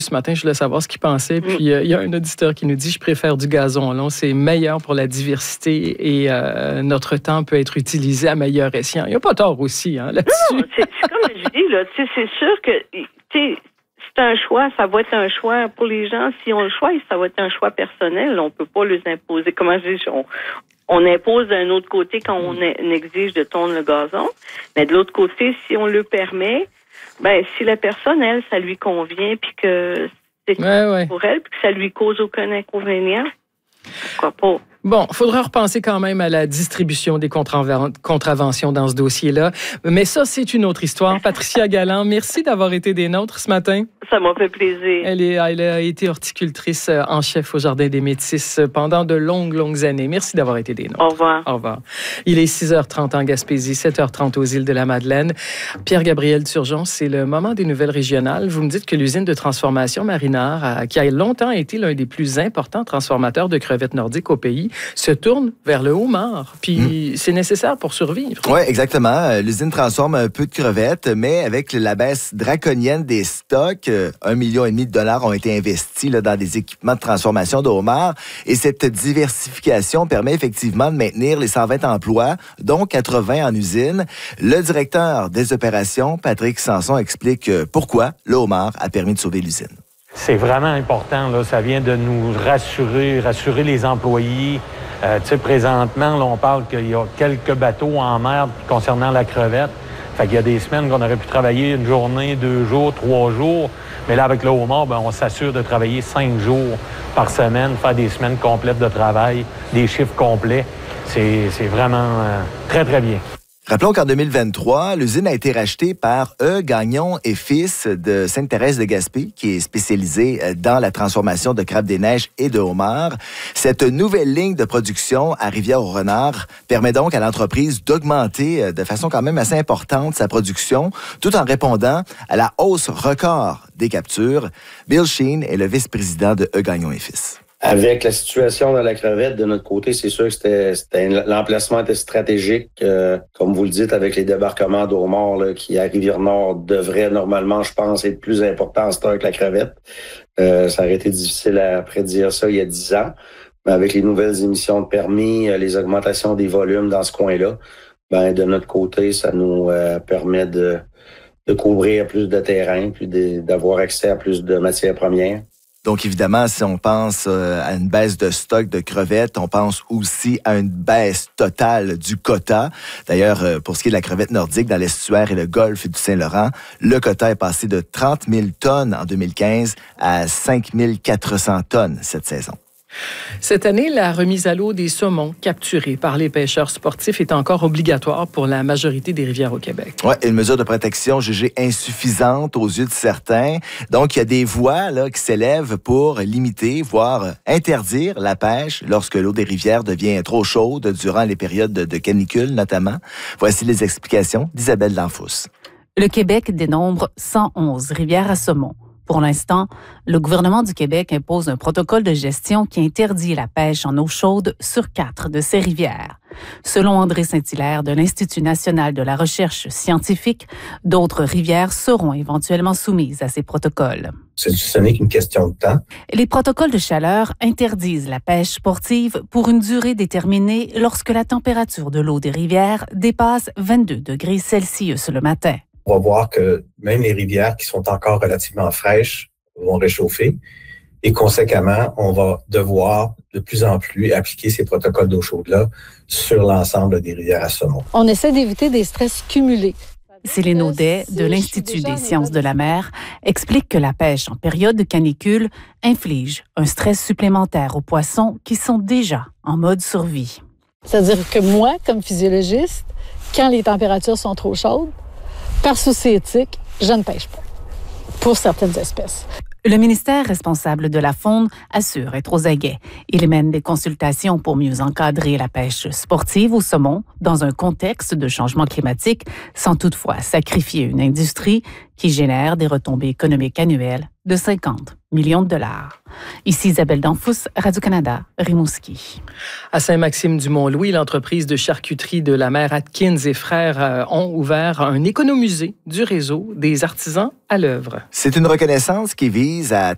Ce matin, je voulais savoir ce qu'il pensait. Puis, il y a un auditeur qui nous dit « Je préfère du gazon. Là, c'est meilleur pour la diversité et notre temps peut être utilisé à meilleur escient. » Il n'y a pas tort aussi là-dessus. Non, c'est comme je dis, là, c'est sûr que c'est un choix, ça va être un choix pour les gens. Si on le choisit, ça va être un choix personnel. On ne peut pas les imposer. Comment je dis, on impose d'un autre côté quand on exige de tondre le gazon. Mais de l'autre côté, si on le permet, ben si la personne, elle, ça lui convient, puis que c'est pour elle, puis que ça lui cause aucun inconvénient, pourquoi pas? Bon, il faudra repenser quand même à la distribution des contraventions dans ce dossier-là. Mais ça, c'est une autre histoire. Patricia Galland, merci d'avoir été des nôtres ce matin. Ça m'a fait plaisir. Elle a été horticultrice en chef au Jardin des Métis pendant de longues années. Merci d'avoir été des nôtres. Au revoir. Au revoir. Il est 6h30 en Gaspésie, 7h30 aux îles de la Madeleine. Pierre-Gabriel Turgeon, c'est le moment des nouvelles régionales. Vous me dites que l'usine de transformation Marinard, qui a longtemps été l'un des plus importants transformateurs de crevettes nordiques au pays, se tourne vers le homard. Puis c'est nécessaire pour survivre. Oui, exactement. L'usine transforme un peu de crevettes, mais avec la baisse draconienne des stocks, 1,5 million de dollars ont été investis là, dans des équipements de transformation de homards. Et cette diversification permet effectivement de maintenir les 120 emplois, dont 80 en usine. Le directeur des opérations, Patrick Sanson, explique pourquoi le homard a permis de sauver l'usine. C'est vraiment important, là. Ça vient de nous rassurer les employés. Tu sais, présentement, là, on parle qu'il y a quelques bateaux en mer concernant la crevette. Fait qu'il y a des semaines qu'on aurait pu travailler une journée, 2 jours, 3 jours. Mais là, avec le homard, ben, on s'assure de travailler 5 jours par semaine, faire des semaines complètes de travail, des chiffres complets. C'est vraiment très, très bien. Rappelons qu'en 2023, l'usine a été rachetée par Gagnon et Fils de Sainte-Thérèse-de-Gaspé, qui est spécialisée dans la transformation de crabes des neiges et de homards. Cette nouvelle ligne de production à Rivière-au-Renard permet donc à l'entreprise d'augmenter de façon quand même assez importante sa production, tout en répondant à la hausse record des captures. Bill Sheen est le vice-président de Gagnon et Fils. Avec la situation dans la crevette, de notre côté, c'est sûr que l'emplacement était stratégique. Comme vous le dites, avec les débarquements d'homards qui, à Rivière-Nord, devraient normalement, je pense, être plus importants en stock que la crevette. Ça aurait été difficile à prédire ça il y a 10 ans. Mais avec les nouvelles émissions de permis, les augmentations des volumes dans ce coin-là, ben de notre côté, ça nous permet de couvrir plus de terrain, puis d'avoir accès à plus de matières premières. Donc, évidemment, si on pense à une baisse de stock de crevettes, on pense aussi à une baisse totale du quota. D'ailleurs, pour ce qui est de la crevette nordique dans l'estuaire et le golfe du Saint-Laurent, le quota est passé de 30 000 tonnes en 2015 à 5 400 tonnes cette saison. Cette année, la remise à l'eau des saumons capturés par les pêcheurs sportifs est encore obligatoire pour la majorité des rivières au Québec. Oui, une mesure de protection jugée insuffisante aux yeux de certains. Donc, il y a des voix là, qui s'élèvent pour limiter, voire interdire la pêche lorsque l'eau des rivières devient trop chaude durant les périodes de canicule, notamment. Voici les explications d'Isabelle Danfous. Le Québec dénombre 111 rivières à saumon. Pour l'instant, le gouvernement du Québec impose un protocole de gestion qui interdit la pêche en eau chaude sur 4 de ces rivières. Selon André Saint-Hilaire de l'Institut national de la recherche scientifique, d'autres rivières seront éventuellement soumises à ces protocoles. Ce n'est qu'une question de temps. Les protocoles de chaleur interdisent la pêche sportive pour une durée déterminée lorsque la température de l'eau des rivières dépasse 22 degrés Celsius le matin. On va voir que même les rivières qui sont encore relativement fraîches vont réchauffer et conséquemment, on va devoir de plus en plus appliquer ces protocoles d'eau chaude-là sur l'ensemble des rivières à saumon. On essaie d'éviter des stress cumulés. Céline Audet, de l'Institut des sciences de la mer, explique que la pêche en période de canicule inflige un stress supplémentaire aux poissons qui sont déjà en mode survie. C'est-à-dire que moi, comme physiologiste, quand les températures sont trop chaudes, par souci éthique, je ne pêche pas pour certaines espèces. Le ministère responsable de la faune assure être aux aguets. Il mène des consultations pour mieux encadrer la pêche sportive au saumon dans un contexte de changement climatique, sans toutefois sacrifier une industrie qui génère des retombées économiques annuelles de 50 millions de dollars. Ici Isabelle Danfous, Radio-Canada, Rimouski. À Saint-Maxime-du-Mont-Louis, l'entreprise de charcuterie de la mère Atkins et frères ont ouvert un économusée du réseau des artisans à l'œuvre. C'est une reconnaissance qui vise à